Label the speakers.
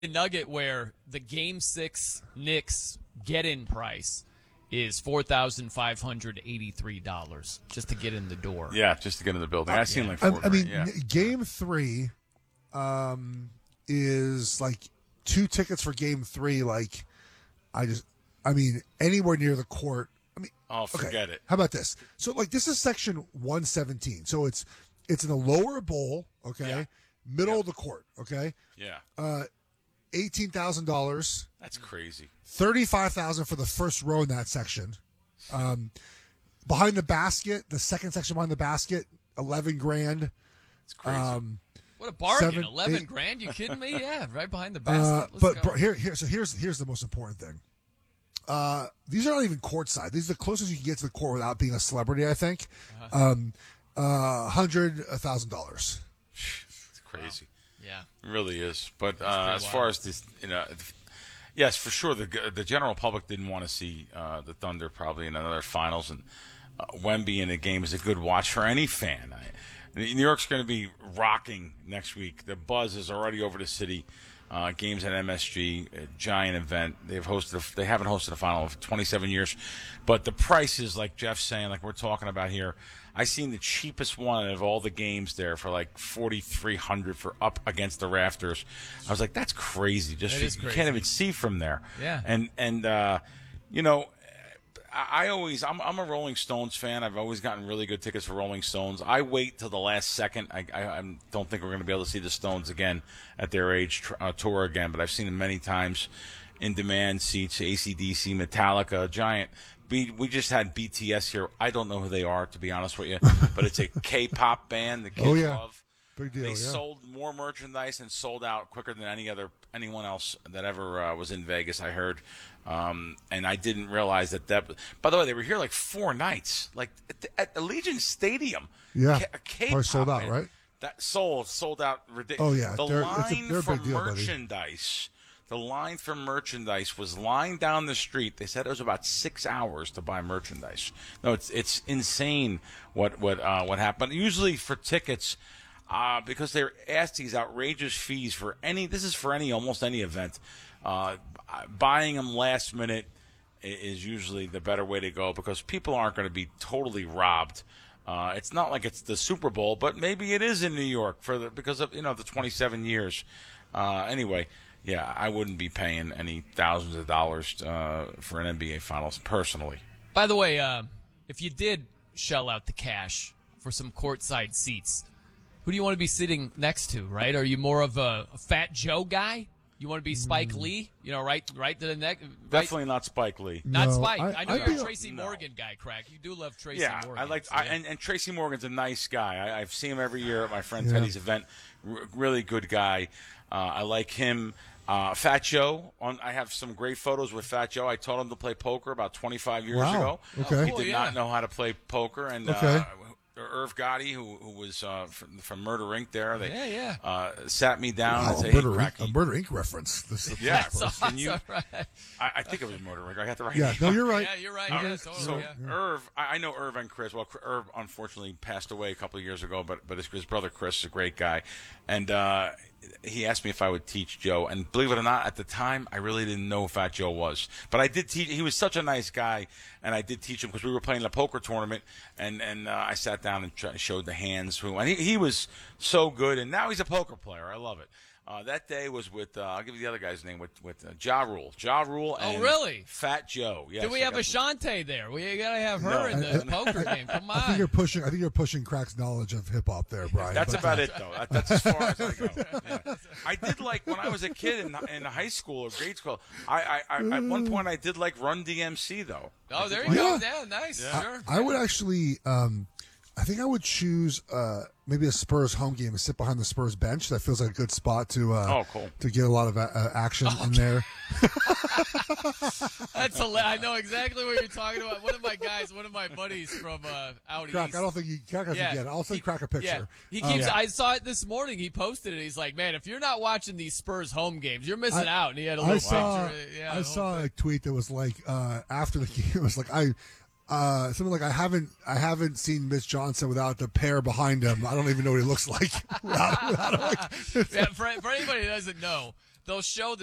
Speaker 1: Nugget where the Game 6 Knicks get-in price is $4,583 just to get in the door.
Speaker 2: Yeah, just to get in the building. I've seen like four.
Speaker 3: Game 3 is like 2 tickets for Game 3. Like, anywhere near the court.
Speaker 2: Forget it.
Speaker 3: How about this? So, like, this is section 117. So it's in the lower bowl, okay?
Speaker 2: Yeah.
Speaker 3: Middle of the court, okay?
Speaker 2: Yeah.
Speaker 3: $18,000.
Speaker 2: That's crazy.
Speaker 3: $35,000 for the first row in that section. Behind the basket, the second section behind the basket, $11,000.
Speaker 2: It's crazy.
Speaker 1: What a bargain! $11,000? You kidding me? Yeah, right behind the basket.
Speaker 3: Here's the most important thing. These are not even courtside. These are the closest you can get to the court without being a celebrity. I think. $100,000.
Speaker 2: It's crazy.
Speaker 1: Yeah,
Speaker 2: it really is. But as far as this, yes, for sure, the general public didn't want to see the Thunder probably in another finals, and Wemby in a game is a good watch for any fan. New York's going to be rocking next week. The buzz is already over the city. Games at MSG, a giant event. They haven't hosted a final in 27 years, but the prices, like Jeff's saying, like we're talking about here, I seen the cheapest one of all the games there for like $4,300 for up against the rafters. I was like, that's crazy. You can't even see from there.
Speaker 1: Yeah.
Speaker 2: And I'm a Rolling Stones fan. I've always gotten really good tickets for Rolling Stones. I wait till the last second. I don't think we're going to be able to see the Stones again at their age tour again, but I've seen them many times in demand seats. AC/DC, Metallica, Giant. We just had BTS here. I don't know who they are, to be honest with you, but it's a K-pop band the kids love.
Speaker 3: Big deal,
Speaker 2: they sold more merchandise and sold out quicker than anyone else that ever was in Vegas, I heard. And I didn't realize that. By the way, they were here like 4 nights, like at Allegiant Stadium.
Speaker 3: Yeah,
Speaker 2: K-pop,
Speaker 3: sold out, right?
Speaker 2: That sold out ridiculous.
Speaker 3: Oh yeah,
Speaker 2: the line
Speaker 3: they're
Speaker 2: for
Speaker 3: a big deal,
Speaker 2: merchandise. Buddy. The line for merchandise was lying down the street. They said it was about 6 hours to buy merchandise. No, it's insane what happened. Usually for tickets, because they're asked these outrageous fees for any. This is for almost any event. Buying them last minute is usually the better way to go because people aren't going to be totally robbed. It's not like it's the Super Bowl, but maybe it is in New York because of the 27 years. Anyway. Yeah, I wouldn't be paying any thousands of dollars for an NBA Finals personally.
Speaker 1: By the way, if you did shell out the cash for some courtside seats, who do you want to be sitting next to, right? Are you more of a Fat Joe guy? You want to be Spike Lee? Right to the neck?
Speaker 2: Definitely not Spike Lee.
Speaker 1: Not Spike. I know you're a Tracy Morgan guy, Craig. You do love Tracy Morgan.
Speaker 2: And Tracy Morgan's a nice guy. I've seen him every year at my friend Teddy's event. Really good guy. I like him. Fat Joe, I have some great photos with Fat Joe. I taught him to play poker about 25 years ago.
Speaker 3: Okay.
Speaker 2: He did not know how to play poker. And Irv Gotti, who was from Murder Inc. there, they sat me down and said,
Speaker 3: a Murder Inc. reference.
Speaker 2: I think it was Murder Inc. I got the right
Speaker 3: name. No, you're right.
Speaker 1: Yeah, you're right.
Speaker 2: Irv, I know Irv and Chris. Well, Irv unfortunately passed away a couple of years ago, but his brother Chris is a great guy. And he asked me if I would teach Joe, and believe it or not, at the time I really didn't know who Fat Joe was, but I did teach. He was such a nice guy, and I did teach him because we were playing a poker tournament, and I sat down and showed the hands. And he was so good, and now he's a poker player. I love it. That day was with I'll give you the other guy's name with Ja Rule, and
Speaker 1: really?
Speaker 2: Fat Joe. Yes,
Speaker 1: do we have Ashante there? We gotta have her in the poker game. Come on.
Speaker 3: I think you're pushing Crack's knowledge of hip hop there, Brian.
Speaker 2: That's about it, though. That's as far as I go. Yeah. I did like when I was a kid in high school or grade school. I at one point I did like Run DMC though.
Speaker 1: Oh, there you go. Yeah, nice. Yeah. Sure.
Speaker 3: I would actually. I think I would choose maybe a Spurs home game and sit behind the Spurs bench. That feels like a good spot to to get a lot of action in there.
Speaker 1: That's I know exactly what you're talking about. One of my buddies from out
Speaker 3: Crack,
Speaker 1: east.
Speaker 3: I don't think Crack doesn't get it. I'll send Crack a picture.
Speaker 1: Yeah. He keeps. I saw it this morning. He posted it. He's like, "Man, if you're not watching these Spurs home games, you're missing out." And he had a little picture. Yeah,
Speaker 3: I saw a tweet that was like after the game. It was like something like I haven't seen Mitch Johnson without the pair behind him. I don't even know what he looks like.
Speaker 1: For anybody who doesn't know, they'll show the